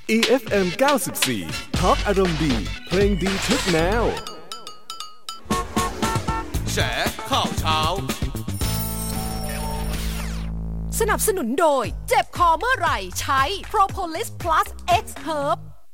EFM 94 Talk อารมณ์ดีเพลงดีทุกแนวแฉข่าวเช้าสนับสนุนโดยเจ็บคอเมื่อไหร่ใช้ Propolis Plus X Herb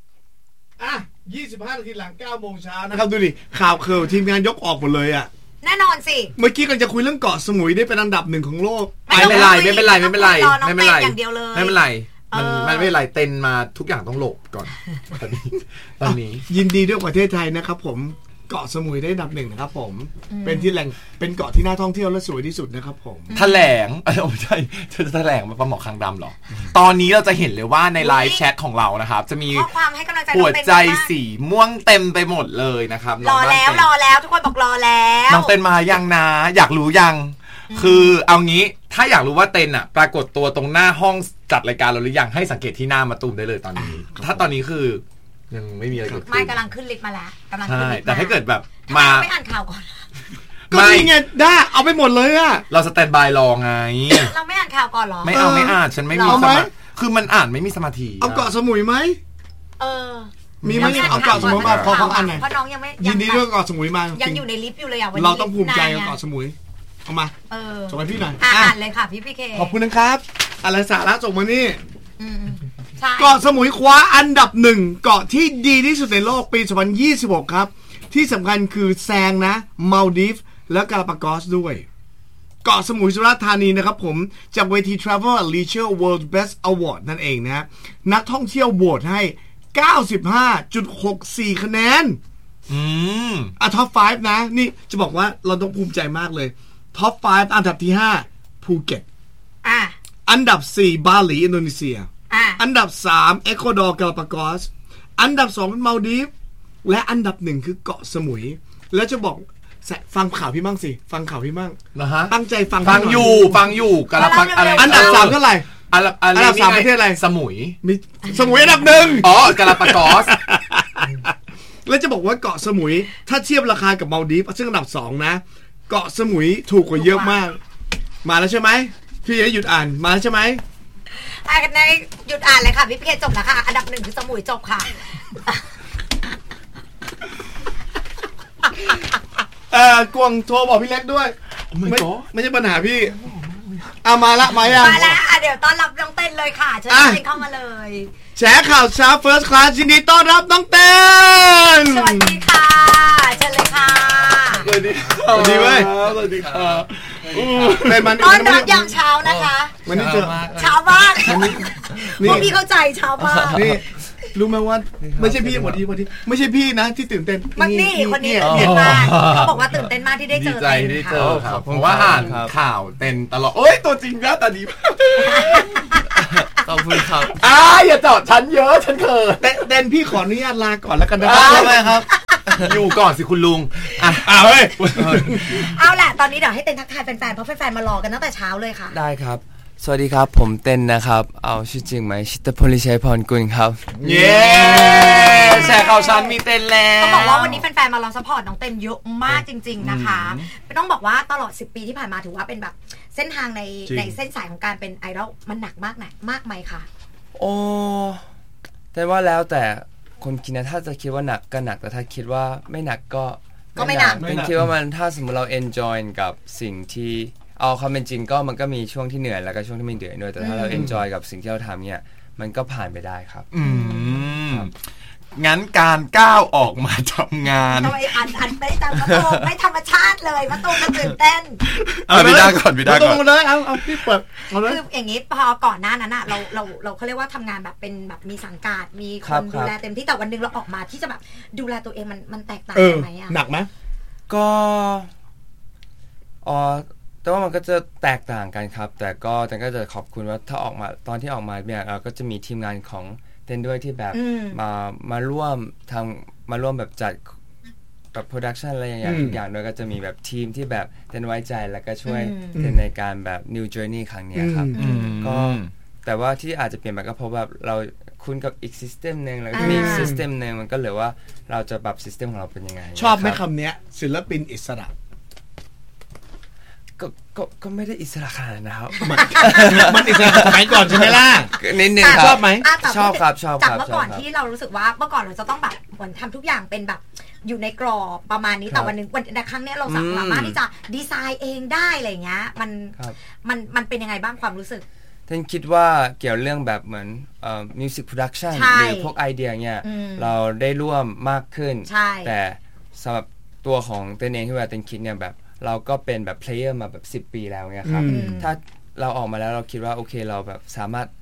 25 นาทีหลัง 9 โมงเช้านะครับดูดิข่าวเคิร์ทีมงานยกออกหมดเลยอ่ะแน่นอนสิเมื่อกี้กันจะคุยเรื่องเกาะสมุยได้เป็นอันดับ1ของโลกไม่เป็นไรไม่เป็นไรมันไม่เป็นไรไม่เป็นไรมันไม่เป็นไรเต้นมาทุกอย่างต้องหลบก่อนตอนนี้ยินดีด้วยประเทศไทยนะครับผมเกาะสมุยได้อันดับ1นะครับผมเป็นที่แหล่งเป็นเกาะที่น่าท่องเที่ยวและสวยที่สุดนะครับผมแถลงไม่ใช่จะแถลงมาปลาหมอคางดำหรอตอนนี้เราจะเห็นเลยว่าในไลฟ์แชทของเรานะครับจะมีหัวใจสีม่วงเต็มไปหมดเลยนะครับรอแล้วทุกคนบอกรอแล้วน้องเต้นมายังนะอยากรู้ยังคือเอางี้ถ้าอยากรู้ว่าเต้นอ่ะปรากฏตัวตรงหน้าห้องจัดรายการเราหรือยังให้สังเกตที่หน้ามาตูมได้เลยตอนนี้ถ้าตอนนี้คือยังไม่มีอะไรเกิดขึ้นไม่กำลังขึ้นลิฟต์มาแล้วกำลังขึ้นลิฟต์แต่ถ้าเกิดแบบมาไม่อ่านข่าวก่อนก็นี่ไงได้เอาไปหมดเลยอ่ะเราสแตนบายรอไงเราไม่อ่านข่าวก่อนหรอไม่อ่านฉันไม่มีสมาธิคือมันอ่านไม่มีสมาธิเอาเกาะสมุยไหมมีไหมเอาเกาะสมุยมาพออันไหนเพราะน้องยังไม่ยินดีด้วยเกาะสมุยมายังอยู่ในลิฟต์อยู่เลยอ่ะวันนี้เราต้องภูมิใจกับเกาะสมุยเอามาส่งไปพี่หน่อยอ่านเลยค่ะพี่เคขอบคุณนะครับอะไรสาระส่งมานี่เกาะสมุยคว้าอันดับ1เกาะที่ดีที่สุดในโลกปี2026ครับที่สำคัญคือแซงนะมัลดีฟและกาลาปากอสด้วยเกาะสมุยสุราษฎร์ธานีนะครับผมจากเวที Travel and Leisure World Best Award นั่นเองนะนักท่องเที่ยวโหวตให้ 95.64 คะแนนท็อป 5 นะนี่จะบอกว่าเราต้องภูมิใจมากเลยท็อป 5 อันดับที่5ภูเก็ตอันดับ4บาหลีอินโดนีเซียอันดับ3เอกวาดอร์กาลาปากอสอันดับ2เป็นมัลดีฟและอันดับ1คือเกาะสมุยแล้วจะบอกฟังข่าวพี่มั่งสิฟังข่าวพี่มั่งนะฮะตั้งใจฟังอยู่กาลาปากอะไรอันดับ3เท่าไหร่อันดับ3ประเทศอะไรสมุยมีสมุยอันดับ 1กาลาปากอสแล้วจะบอกว่าเกาะสมุยถ้าเทียบราคากับมัลดีฟซึ่งอันดับ2นะเกาะสมุยถูกกว่าเยอะมากมาแล้วใช่ไหมพี่หยุดอ่านมาแล้วใช่ไหมในหยุดอ่านเลยค่ะพี่เคจบแล้วค่ะอันดับ1คือสมุยจบค่ะกวงโทรบอกพี่เล็กด้วยไม่ใช่ปัญหาพี่มาละมายังมาแล้วเดี๋ยวต้อนรับน้องเต้นเลยค่ะเชิญน้องเต้นเข้ามาเลยแฉข่าวเช้า First Class ยินดีต้อนรับน้องเต้นสวัสดีค่ะเชิญเลยค่ะสวัสดีเว้ยสวัสดีค่ะต้อนรับอย่างเช้านะคะวันนี้เจอเช้ามากพวกพี่เข้าใจเช้ามากนี่รู้ไหมว่าไม่ใช่พี่วันนี้ไม่ใช่พี่นะที่ตื่นเต้นมันนี่คนนี้ตื่นเต้นมากเขาบอกว่าตื่นเต้นมากที่ได้เจอเต้นค่ะเพราะว่าอ่านข่าวเต้นตลอดโอ๊ยตัวจริงนะตาดีขอบคุณครับอย่าจอดฉันเยอะฉันเขินเต้นพี่ขออนุญาตลาก่อนแล้วกันนะครับทำไมครับอยู่ก่อนสิคุณลุงเฮ้ยเอาแหละตอนนี้เดี๋ยวให้เต้นทักทายแฟนๆเพราะแฟนๆมารอกันตั้งแต่เช้าเลยค่ะได้ครับสวัสดีครับผมเต้นนะครับเอาชื่อจริงไหมชิตพลชัยพรกุลครับเย้แชร์ข่าวชั้นมีเต้นแล้วต้องบอกว่าวันนี้แฟนๆมารอซัพพอร์ตน้องเต้นเยอะมากจริงๆนะคะต้องบอกว่าตลอด10ปีที่ผ่านมาถือว่าเป็นแบบเส้นทางในเส้นสายของการเป็นไอดอลมันหนักมากไหมคะโอ้แต่ว่าแล้วแต่คนคิดนะถ้าจะคิดว่าหนักก็หนักแต่ถ้าคิดว่าไม่หนักก็ไม่หนักเป็นคิดว่ามันถ้าสมมติเรา enjoy กับสิ่งที่เอาความเป็นจริงก็มันก็มีช่วงที่เหนื่อยแล้วก็ช่วงที่ไม่เหนื่อยด้วยแต่ถ้าเรา enjoy กับสิ่งที่เราทำเนี่ยมันก็ผ่านไปได้ครับงั้นการก้าวออกมาทำงานทำไมอันไม่จำกระโปรงไม่ธรรมชาติเลยมาตูมมันตื่นเต้นวิดาก่อนตรงเลยเอาพี่เปิดคืออย่างนี้พอก่อนหน้านั้นน่ะเราเขาเรียกว่าทำงานแบบเป็นแบบมีสังกัดมีคนดูแลเต็มที่แต่วันนึงเราออกมาที่จะแบบดูแลตัวเองมันแตกต่างกันไหมหนักไหมก็แต่ว่ามันก็จะแตกต่างกันครับแต่ก็จะขอบคุณว่าถ้าออกมาตอนที่ออกมาเนี่ยเราก็จะมีทีมงานของเต้นด้วยที่แบบมาร่วมแบบจัดแบบโปรดักชันอะไรอย่างทุกอย่างด้วยก็จะมีแบบทีมที่แบบเต้นไว้ใจแล้วก็ช่วยเต้นในการแบบ New Journey ครั้งนี้ครับก็แต่ว่าที่อาจจะเปลี่ยนไปก็เพราะว่าเราคุ้นกับอีกซิสเต็มนึงแล้วก็มีอีกซิสเต็มนึงมันก็เหลือว่าเราจะปรับซิสเต็มของเราเป็นยังไงชอบไหมคำนี้ศิลปินอิสระก็ไม่ได้อิสระขนาดนั้นนะครับมันอิสระสมัยก่อนใช่ไหมล่ะนิดนึงครับชอบไหมชอบครับชอบจากครับเมื่อก่อนที่เรารู้สึกว่าเมื่อก่อนเราจะต้องแบบเหมือนทำทุกอย่างเป็นแบบอยู่ในกรอบประมาณนี้แต่วันหนึ่งแต่ครั้งนี้เราสามารถที่จะดีไซน์เองได้อะไรอย่างเงี้ยมันเป็นยังไงบ้างความรู้สึกท่านคิดว่าเกี่ยวเรื่องแบบเหมือนmusic production หรือพวกไอเดียเนี่ยเราได้ร่วมมากขึ้นแต่สำหรับตัวของเต้นเองที่ว่าเต้นคิดเนี่ยแบบเราก็เป็นแบบ player มาแบบ10 ปีแล้วเนี่ยครับถ้าเราออกมาแล้วเราคิดว่าโอเคเราแบบสามารถ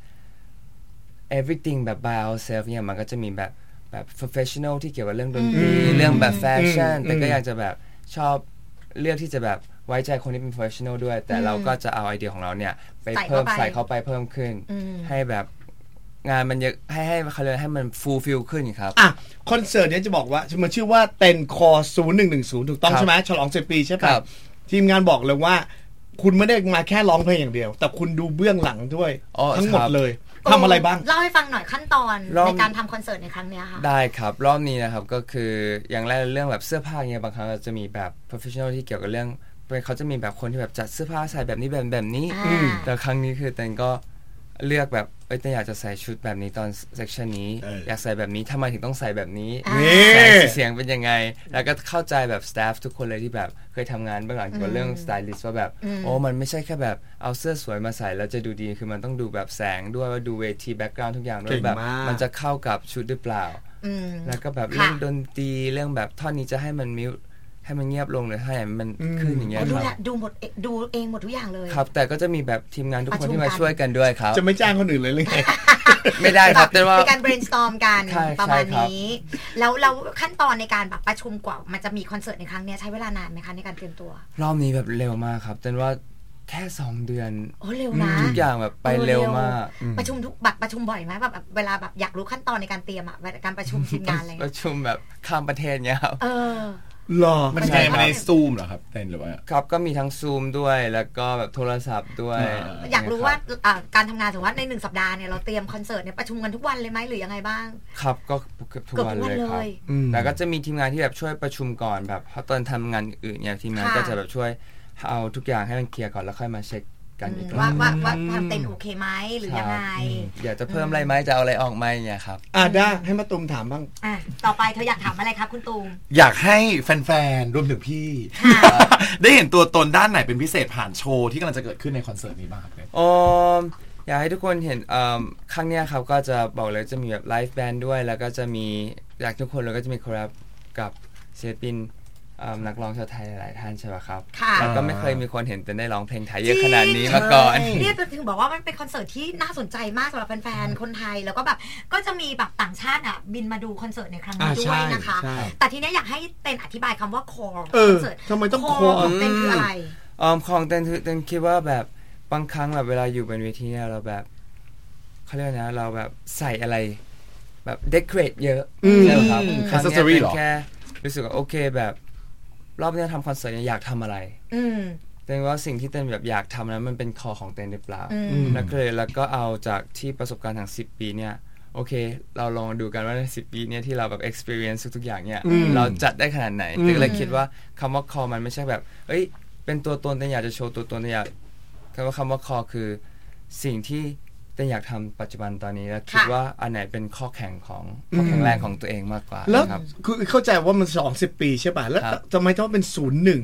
everything แบบ by ourselves เนี่ยมันก็จะมีแบบ professional ที่เกี่ยวกับเรื่องดนตรีเรื่องแบบแฟชั่นแต่ก็อยากจะแบบชอบเลือกที่จะแบบไว้ใจคนที่เป็น professional ด้วยแต่เราก็จะเอาไอเดียของเราเนี่ยไปเพิ่มใส่เข้าไปเพิ่มขึ้นให้แบบงานมันเยอะให้เขาเรียกให้มัน fulfill ขึ้นครับคอนเสิร์ตนี้จะบอกว่ามันชื่อว่าเต็นคอ0110ถูกต้องใช่ไหมฉลอง10 ปีใช่ป่ะทีมงานบอกเลยว่าคุณไม่ได้มาแค่ร้องเพลงอย่างเดียวแต่คุณดูเบื้องหลังด้วยทั้งหมดเลยทำอะไรบ้างเล่าให้ฟังหน่อยขั้นตอนในการทำคอนเสิร์ตในครั้งนี้ค่ะได้ครับรอบนี้นะครับก็คืออย่างแรกเรื่องแบบเสื้อผ้าเนี่ยบางครั้งเราจะมีแบบ professional ที่เกี่ยวกับเรื่องเขาจะมีแบบคนที่แบบจัดเสื้อผ้าใส่แบบนี้แบบนี้แต่ครั้งนี้คือเต้นก็เลือกแบบเต้นอยากจะใส่ชุดแบบนี้ตอนเซสชันนี้อยากใส่แบบนี้ทำไมถึงต้องใส่แบบนี้เสียงเป็นยังไงแล้วก็เข้าใจแบบสตาฟทุกคนเลยที่แบบเคยทำงานเบื้องหลังเกี่ยวกับเรื่องสไตลิสต์ว่าแบบโอ้มันไม่ใช่แค่แบบเอาเสื้อสวยมาใส่แล้วจะดูดีคือมันต้องดูแบบแสงด้วยว่าดูเวทีแบ็คกราวด์ทุกอย่างด้วยแบบมันจะเข้ากับชุดหรือเปล่าแล้วก็แบบเรื่องดนตรีเรื่องแบบท่อนนี้จะให้มันมิวให้มันเงียบลงหรือให้มันขึ้นอย่างเงี้ยครับดูเองหมดทุกอย่างเลยครับแต่ก็จะมีแบบทีมงานทุกคนที่มาช่วยกันด้วยครับจะไม่จ้างคนอื่นเลยหรือไงไม่ได้ครับแต่ว่าเป็นการ brainstorm กันประมาณนี้แล้วขั้นตอนในการแบบประชุมกว่ามันจะมีคอนเสิร์ตในครั้งนี้ใช้เวลานานไหมคะในการเตรียมตัวรอบนี้แบบเร็วมากครับแต่ว่าแค่2 เดือนเร็วนะทุกอย่างแบบไปเร็วมากประชุมประชุมบ่อยไหมแบบเวลาแบบอยากรู้ขั้นตอนในการเตรียมอะการประชุมทีมงานอะไรประชุมแบบข้ามประเทศเงี้ยครับหรอมันในซูมเหรอครับเต้นหรือว่าครับก็มีทั้งซูมด้วยแล้วก็แบบโทรศัพท์ด้วยอยากรู้ว่าการทำงานถือว่าใน1 สัปดาห์เนี่ยเราเตรียมคอนเสิร์ตเนี่ยประชุมกันทุกวันเลยไหมหรือยังไงบ้างครับก็เกือบทุกวันเลยครับแล้วก็จะมีทีมงานที่แบบช่วยประชุมก่อนแบบเพราะตอนทำงานอื่นเนี่ยทีมงานก็จะแบบช่วยเอาทุกอย่างให้มันเคลียร์ก่อนแล้วค่อยมาเช็คกันอีกว่าทำเต็มโอเคไหมหรือยังไงอยากจะเพิ่มอะไรไหมจะเอาอะไรออกไหมเนี่ยครับได้ให้มาตูมถามบ้างต่อไปเธออยากถามอะไรครับคุณตูมอยากให้แฟนๆรวมถึงพี่ได้เห็นตัวตนด้านไหนเป็นพิเศษผ่านโชว์ที่กำลังจะเกิดขึ้นในคอนเสิร์ตนี้บ้างครับอยากให้ทุกคนเห็นครั้งนี้ครับก็จะบอกเลยจะมีแบบไลฟ์แบนด์ด้วยแล้วก็จะมีอยากทุกคนแล้วก็จะมีคอลแลบกับศิลปินนักร้องชาวไทยหลายท่านใช่ไหมครับแล้วก็ไม่เคยมีคนเห็นเต้นได้ร้องเพลงไทยเยอะขนาดนี้มาก่อนนี่ถึงบอกว่ามันเป็นคอนเสิร์ตที่น่าสนใจมากสำหรับแฟนๆคนไทยแล้วก็แบบก็จะมีแบบต่างชาติบินมาดูคอนเสิร์ตในครั้งนี้ด้วยนะคะแต่ทีนี้อยากให้เต้นอธิบายคำว่าคอร์คอนเสิร์ตทำไมต้องคอร์เต้นคืออะไรของเต้นคิดว่าแบบบางครั้งแบบเวลาอยู่บนเวทีเนี่ยเราแบบเขาเรียกนะเราแบบใส่อะไรแบบเดคอเรทเยอะใช่ไหมครับครั้งนี้เป็นแค่รู้สึกว่าโอเคแบบรอบนี้ทำคอนเสิร์ตอยากทำอะไรเต้นว่าสิ่งที่เต้นแบบอยากทำนั้นมันเป็นคอของเต้นหรือเปล่าแล้วก็เอาจากที่ประสบการณ์ทาง10 ปีเนี่ยโอเคเราลองดูกันว่าใน10 ปีเนี่ยที่เราแบบ experience ทุกอย่างเนี่ยเราจัดได้ขนาดไหนเต้นเลยคิดว่าคำว่าคอมันไม่ใช่แบบเป็นตัวตนเต้นอยากจะโชว์ตัวตนเต้นอยากคำว่าคอคือสิ่งที่เต้นอยากทำปัจจุบันตอนนี้แล้วคิดว่าอันไหนเป็นข้อแข็งแรงของตัวเองมากกว่าแล้วคือเข้าใจว่ามัน20 ปีใช่ป่ะแล้วทำไมต้องเป็น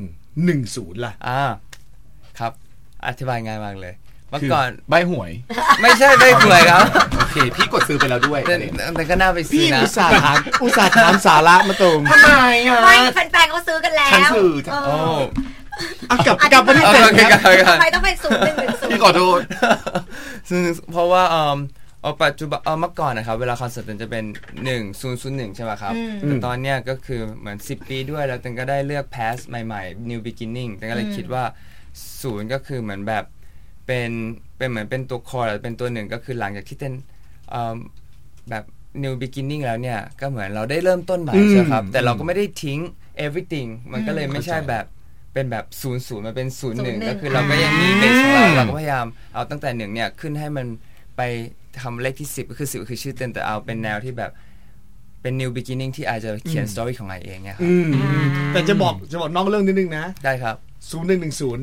0110ล่ะครับอธิบายง่ายมากเลยเมื่อก่อนใบหวยไม่ใช่ใบหวยครับโอเคพี่กดซื้อไปแล้วด้วยแต่ก็น่าไปซื้อนะพี่อุตส่าห์ถามสาระมาตูมทำไมไม่แฟนๆเขาซื้อกันแล้วฉันซื้อกลับมาที่เต็นทำไมต้องเป็น0110 พี่ขอโทษเพราะว่าปัจจุบันเมื่อก่อนนะครับเวลาคอนเสิร์ตจะเป็น1001ใช่ไหมครับแต่ตอนเนี้ยก็คือเหมือน10 ปีด้วยแล้วเต้นก็ได้เลือก past ใหม่ๆ new beginning เต้นก็เลยคิดว่า0ก็คือเหมือนแบบเป็นเหมือนเป็นตัว core เป็นตัว1ก็คือหลังจากที่เต้นแบบ new beginning แล้วเนี่ยก็เหมือนเราได้เริ่มต้นใหม่ใช่ครับแต่เราก็ไม่ได้ทิ้ง everything มันก็เลยไม่ใช่แบบเป็นแบบ00มันเป็น01ก็คือเราก็ยังมีเบสของเราก็พยายามเอาตั้งแต่1เนี่ยขึ้นให้มันไปทำเลขที่10ก็คือ10ก็คือชื่อเต้นแต่เอาเป็นแนวที่แบบเป็น new beginning ที่อาจจะเขียนสตอรี่ของไอเองเนี่ยครับแต่จะบอกนอกเรื่องนิดนึงนะได้ครับ 0110น่ะ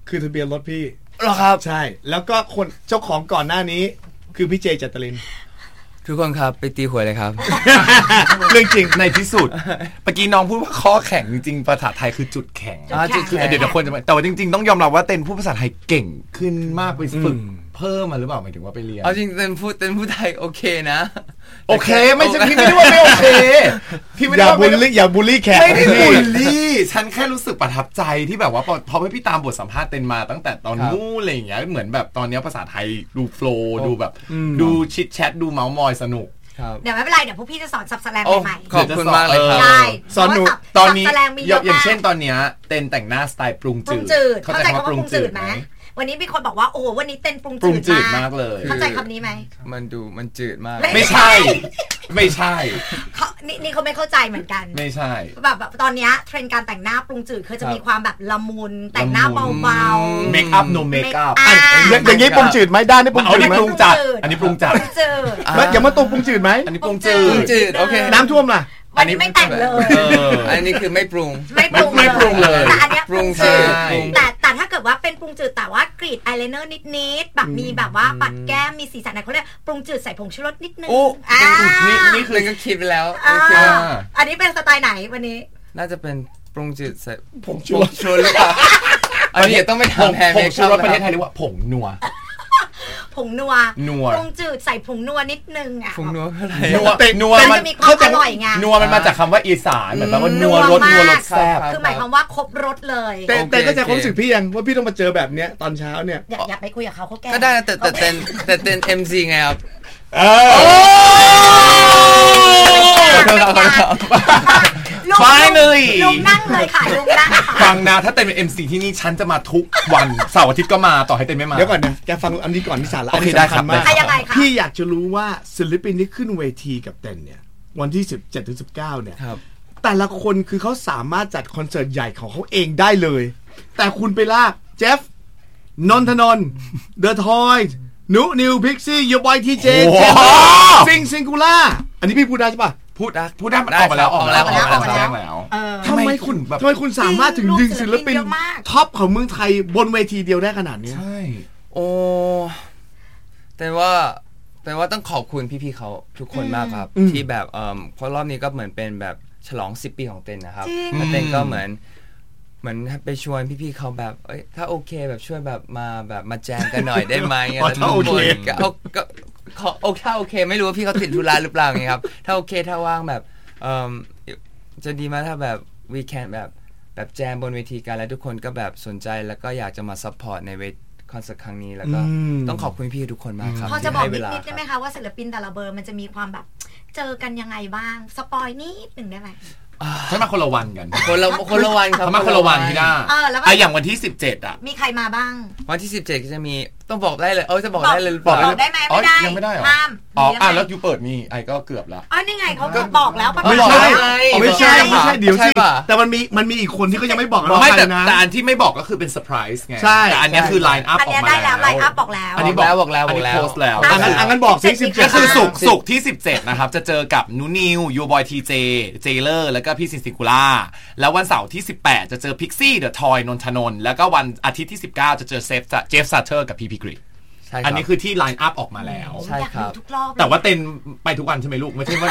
คือทะเบียนรถพี่เหรอครับใช่ แล้วก็คนเจ้าของก่อนหน้านี้ คือพี่เจจัตรินทุกคนครับไปตีหวยเลยครับเรื่องจริงในที่สุดเมื่อกี้น้องพูดว่าข้อแข็งจริงๆภาษาไทยคือจุดแข็งจุดแข็งเดี๋ยวคนจะแต่ว่าจริงๆต้องยอมรับว่าเต้นพูดภาษาไทยเก่งขึ้นมากไปฝึกเพิ่มมาหรือเปล่าหมายถึงว่าไปเรียนเอาจริงเต้นพูดไทยโอเคนะโอเคไม่ใช่พี่ไม่ได้ว่าไม่โอเคพี่ไม่ได้ว่าอย่าบูลลี่แขกไม่ได้บูลลี่ฉันแค่รู้สึกประทับใจที่แบบว่าพอพี่ตามบทสัมภาษณ์เต้นมาตั้งแต่ตอนนู้นอะไรอย่างเงี้ยเหมือนแบบตอนนี้ภาษาไทยดูโฟลว์ดูแบบดูชิดแชทดูเมาส์มอยสนุกเดี๋ยวไม่เป็นไรเดี๋ยวพวกพี่จะสอนซับแสลงใหม่ๆขอบคุณมากเลยครับได้สอนหนูตอนนี้อย่างเช่นตตอนเนี้ยเต้นแต่งหน้าสไตล์ปรุงจืดเข้าใจคำว่าปรุงจืดไหมวันนี้มีคนบอกว่าโอ้วันนี้เต้นปรุงจืดมากเลยเข้าใจคำนี้ไหมมันจืดมากไม่ใช่นี่เขาไม่เข้าใจเหมือนกันไม่ใช่แบบตอนนี้เทรนด์การแต่งหน้าปรุงจืดคือจะมีความแบบละมุนแต่งหน้าเบาๆเมคอัพโนเมคอัพอย่างนี้ปรุงจืดไหมด้านนี่ปรุงจืดไหมอันนี้ปรุงจัดอย่ามาตบปรุงจืดไหมอันนี้ปรุงจืดโอเคน้ำท่วมล่ะวันนี้ไม่แต่งเลยอันนี้คือไม่ปรุงเลยแต่อันนี้ปรุงจืดแต่ถ้าเกิดว่าเป็นปรุงจืดแต่ว่ากรีดอายไลเนอร์นิดๆแบบมีแบบว่าปัดแก้มมีสีสันอะไรเขาเรียกปรุงจืดใส่ผงชูรสนิดนึงนี่คือก็คิดไปแล้วอันนี้เป็นสไตล์ไหนวันนี้น่าจะเป็นปรุงจืดใส่ผงชูรสหรือเปล่าอันนี้ต้องไม่ทำแทนผงชูรสประเทศไทยเรียกว่าผงนัวผงนัวปรุงจืดใส่ผงนัวนิดนึงอ่ะผงนัวอะไรนัวมันจะมีความอร่อยไงนัวมันมาจากคำว่าอีสานเหมือนแบบว่านัวรสแซ่บคือหมายความว่าครบรสเลยแต่ก็จะความรู้สึกพี่ยังว่าพี่ต้องมาเจอแบบเนี้ยตอนเช้าเนี่ยอยากไปคุยกับเขาแก้ก็ได้แต่เต้น MC ไงครับ Finally ลุงนั่งเลยค่ะลุงนั่งฟังนะถ้าเต้นเป็น MC ที่นี่ฉันจะมาทุกวันเสาร์อาทิตย์ก็มาต่อให้เต้นไม่มาเดี๋ยวก่อนนะแกฟังอันนี้ก่อนที่สาระโอเคได้ครับพี่อยากจะรู้ว่าศิลปินที่ขึ้นเวทีกับเต้นเนี่ยวันที่17-19เนี่ยแต่ละคนคือเขาสามารถจัดคอนเสิร์ตใหญ่ของเขาเองได้เลยแต่คุณไปลากเจฟนนทนนท์เดอะทอยนุนิวพิกซี่ยูบอยทีเจซิงคูล่าอันนี้พี่พูดได้ใช่ป่ะพูดได้มันออกมาแล้วทำไมคุณสามารถถึงดึงศิลปินท็อปของเมืองไทยบนเวทีเดียวได้ขนาดนี้ใช่โอ้แต่ว่าต้องขอบคุณพี่ๆเขาทุกคนมากครับที่แบบเพราะรอบนี้ก็เหมือนเป็นแบบฉลอง10 ปีของเต้นนะครับแล้วเต้นก็เหมือนไปชวนพี่ๆเขาแบบถ้าโอเคแบบช่วยแบบมาแจมกันหน่อยได้ไหมอะไรทุกคนก็ถ้าโอเคไม่รู้ว่าพี่เขาติดธุระหรือเปล่าไงครับถ้าโอเคถ้าว่างแบบจะดีมากถ้าแบบวีแคนแบบแจมบนเวทีกันแล้วทุกคนก็แบบสนใจแล้วก็อยากจะมาซัพพอร์ตในเวทีคอนเสิร์ตครั้งนี้แล้วก็ต้องขอบคุณพี่ทุกคนมากครับพอจะบอกนิดได้ไหมคะว่าศิลปินแต่ละเบอร์มันจะมีความแบบเจอกันยังไงบ้างสปอยนิดหนึ่งได้ไหมใช่มาคนละวันกันคนละวันครับมาคนละวันพี่ด้าอย่างวันที่17มีใครมาบ้างวันที่17ก็จะมีต้องบอกได้เลยจะบอกได้เลยบอกได้ไหมไม่ได้ยังไม่ได้หรอห้ามแล้วยูเปิดมีก็เกือบแล้วนี่ไงเขาบอกแล้วไม่ใช่เดี๋ยวสิแต่มันมีอีกคนที่ก็ยังไม่บอกเราแต่อันที่ไม่บอกก็คือเป็นเซอร์ไพรส์ไงแต่อันนี้คือไลน์อัพออกมาแล้วไลน์อัพบอกแล้วอันนี้บอกแล้วโพสแล้วงั้นบอกซิก็คือศุกร์ที่17นะครับจะเจอกับนูนิวยูบอยทีเจเจเลอร์แล้วก็พี่ซิงคูล่าแล้ววันเสาร์ที่18จะเจอพิกซี่เดอะทอยนนทนนท์แล้วก็วันอาทิตย์ที่19จะเจอเจฟซัตเตอร์กับพีกริดอันนี้คือที่ไลน์อัพออกมาแล้วใช่ครับแต่ว่าเต้นไปทุกวันใช่ไหมลูกไม่ใช่ว่า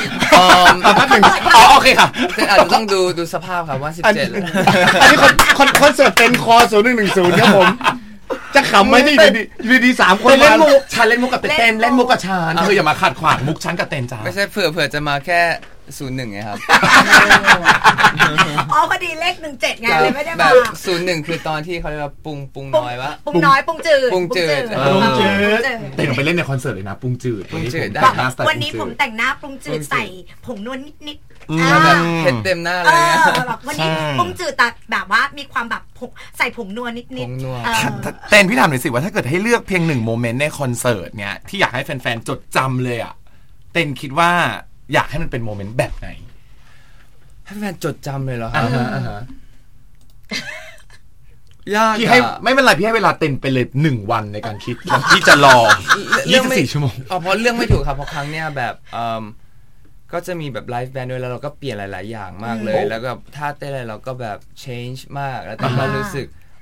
โอเคค่ะอาจจะต้องดูสภาพครับว่า17 อันนี้คอนเสิร์ตเต้นคอ0110ครับผมจะขำไหมที่ดี3คนเล่นมุกฉันเล่นมุกกับเต้นเล่นมุกกับฉันอย่ามาขัดขวางมุกฉันกับเต้นจ้าไม่ใช่เผื่อจะมาแค่01ไงครับพอดีเลข17ไงเลยไม่ได้มา 01คือตอนที่เขาเรียกว่าปรุงน้อยวะปรุงน้อยปรุงจืดเต้นไปเล่นในคอนเสิร์ตเลยนะปรุงจืดได้วันนี้ผมแต่งหน้าปรุงจืดใส่ผงนวลนิดแบบเผ็ดเต็มหน้าเลยวันนี้ปรุงจืดแต่แบบว่ามีความแบบใส่ผงนัวนิดเต้นพี่ถามหน่อยสิว่าถ้าเกิดให้เลือกเพียง1โมเมนต์ในคอนเสิร์ตเนี้ยที่อยากให้แฟนๆจดจำเลยอ่ะเต้นคิดว่าอยากให้มันเป็นโมเมนต์แบบไหนให้แฟนจดจำเลยเหรอครับยากพี่ให้ไม่เป็นไรพี่ให้เวลาเต้นไปเลย1วันในการคิดแล้วพี่จะรอ24ชั่วโมงเพราะเรื่องไม่ถูกครับเพราะครั้งเนี้ยแบบก็จะมีแบบไลฟ์แบนด์ด้วยแล้วเราก็เปลี่ยนหลายๆอย่างมากเลยแล้วก็ท่าเต้นอะไรเราก็แบบ change มากแล้วตอนนั้นรู้สึก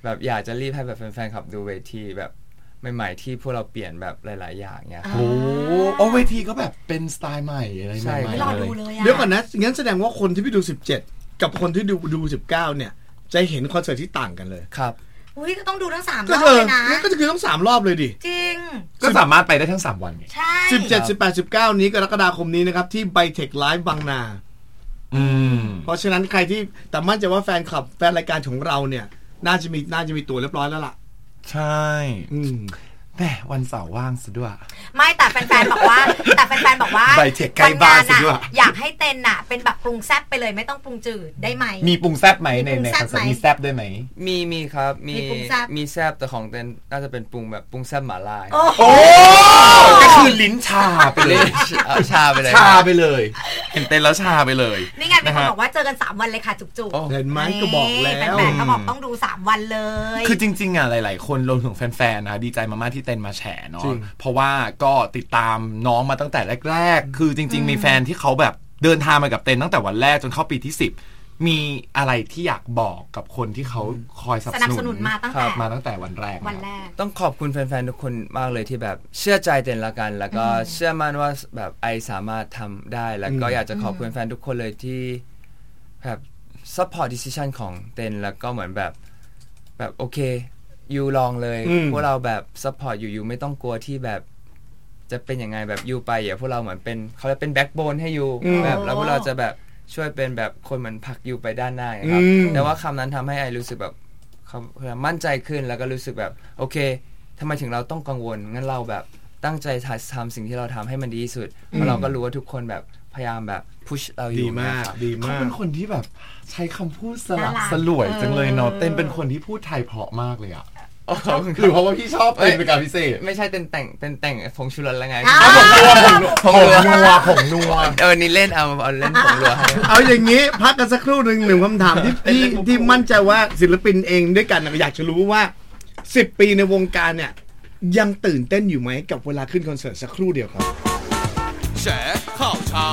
แบบอยากจะรีบให้แบบแฟนๆขับดูเวทีแบบใหม่ๆที่พวกเราเปลี่ยนแบบหลายๆอย่างเงี้ยโอ้เวทีก็แบบเป็นสไตล์ใหม่อะไรใหม่ๆไม่รอดูเลยอะเดี๋ยวก่อนนะงั้นแสดงว่าคนที่ไปดู17กับคนที่ดู19เนี่ยจะเห็นคอนเสิร์ตที่ต่างกันเลยครับอุ้ยก็ต้องดูทั้ง3รก็อบเออเลยนะงั้นก็คือต้อง3รอบเลยดิจริงก็สามารถไปได้ทั้ง3วันไงใช่ 17 18 19นี้กรกฎาคมนี้นะครับที่ไบเทคไลฟ์บางนาเพราะฉะนั้นใครที่แต่มั่นใจว่าแฟนคลับแฟนรายการของเราเนี่ยน่าจะมีตั๋วเรียบร้อยแล้วล่ะใช่แหมวันเสาร์ว่างซะด้วยไม่แต่แฟนๆบอกว่าไบเทคใกล้บ้านซะด้วยอยากให้เต้นน่ะเป็นแบบปรุงแซ่บไปเลยไม่ต้องปรุงจืดได้ไหมมีปรุงแซ่บไหมในคอนเสิร์ตมีแซ่บได้ไหมมีครับมีแซ่บแต่ของเต้นน่าจะเป็นปรุงแบบปรุงแซ่บหม่าล่าโอ้ก็คือลิ้นชาไปเลยชาไปเลยเห็นเต้นแล้วชาไปเลยนี่ไงเป็นคนบอกว่าเจอกัน3วันเลยค่ะจุกๆเห็นไหมก็บอกแล้วแฟนๆก็บอกต้องดู3วันเลยคือจริงๆอ่ะหลายๆคนรวมถึงแฟนๆนะดีใจมากๆที่เต้นมาแฉเนาะเพราะว่าก็ติดตามน้องมาตั้งแต่แรกๆคือจริงๆมีแฟนที่เขาแบบเดินทางมากับเต้นตั้งแต่วันแรกจนเข้าปีที่10มีอะไรที่อยากบอกกับคนที่เขาคอยสนับสนุนมาตั้งแต่วันแรกต้องขอบคุณแฟนๆทุกคนมากเลยที่แบบเชื่อใจเต้นละกันแล้วก็เชื่อมั่นว่าแบบไอสามารถทำได้แล้วก็อยากจะขอบคุณแฟนทุกคนเลยที่แบบsupport decision ของเต้นแล้วก็เหมือนแบบโอเคยูลองเลยพวกเราแบบซัพพอร์ตยูไม่ต้องกลัวที่แบบจะเป็นยังไงแบบยูไปอ่ะพวกเราเหมือนเป็นเขาเรียกเป็นแบ็คโบนให้ยูแบบแล้วพวกเราจะแบบช่วยเป็นแบบคนเหมือนผลักยูไปด้านหน้าครับแต่ว่าคำนั้นทำให้ไอรู้สึกแบบเขามั่นใจขึ้นแล้วก็รู้สึกแบบโอเคทำไมถึงเราต้องกังวลงั้นเราแบบตั้งใจทำสิ่งที่เราทำให้มันดีที่สุดเพราะเราก็รู้ว่าทุกคนแบบพยายามแบบพุชเราอยู่ดีมากเขาเป็นคนที่แบบใช้คำพูดสลวยจังเลยเนาะเต้นเป็นคนที่พูดไทยเพราะมากเลยอ่ะหรือเพราะว่าพี่ชอบเต้นเป็นการพิเศษไม่ใช่เต้นแต่งผงชูรสแล้วไงผงนัวนี่เล่นเอาเล่นผงนัวให้เอาอย่างนี้พักกันสักครู่หนึ่งคำถามที่มั่นใจว่าศิลปินเองด้วยกันอยากจะรู้ว่า10ปีในวงการเนี่ยยังตื่นเต้นอยู่ไหมกับเวลาขึ้นคอนเสิร์ตสักครู่เดียวครับแฉข่าวเช้า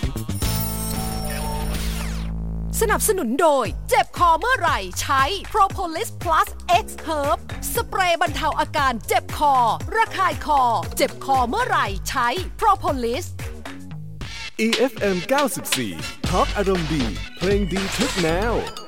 สนับสนุนโดยเจ็บคอเมื่อไหร่ใช้ Propolis Plus X Herb สเปรย์บรรเทาอาการเจ็บคอระคายคอเจ็บคอเมื่อไหร่ใช้ Propolis EFM 94 Talk อารมณ์ดีเพลงดีทุกแนว